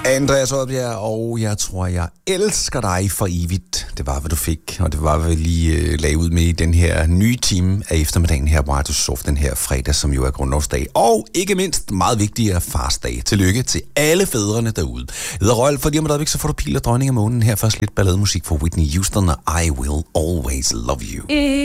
Andreas Oddbjerg, og jeg tror, jeg elsker dig for evigt. Det var, hvad du fik, og det var, hvad vi lige lagde ud med i den her nye time af eftermiddagen her på Radio Soft den her fredag, som jo er grundlovsdag. Og ikke mindst meget vigtigere farsdag. Tillykke til alle fædrene derude. Jeg hedder Røgl, fordi om et øjeblik, så får du Pil og Dronning af Månen. Her først lidt ballademusik for Whitney Houston og I Will Always Love You.